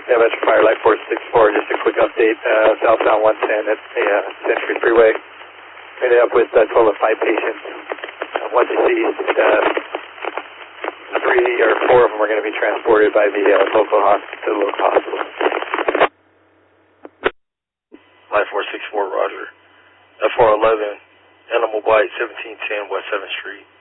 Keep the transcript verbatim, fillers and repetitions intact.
Yeah, Metro Fire Life four six four, just a quick update, uh, southbound one ten at the uh, Century Freeway. Ended up with a total of five patients. Uh, one deceased, uh, three or four of them are going to be transported by the uh, local hospital to the local hospital. Life four six four, Roger. F four eleven, Animal Bite, seventeen ten West seventh Street.